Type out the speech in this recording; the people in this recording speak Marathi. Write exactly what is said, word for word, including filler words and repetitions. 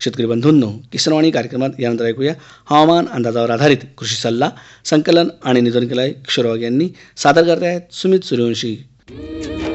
शेतकरी बंधूंनो, किसानवाणी कार्यक्रमात यानंतर ऐकूया हवामान अंदाजावर आधारित कृषी सल्ला. संकलन आणि निधन केलं आहे किशोर वाघ यांनी. सादर करत आहेत सुमित सूर्यवंशी.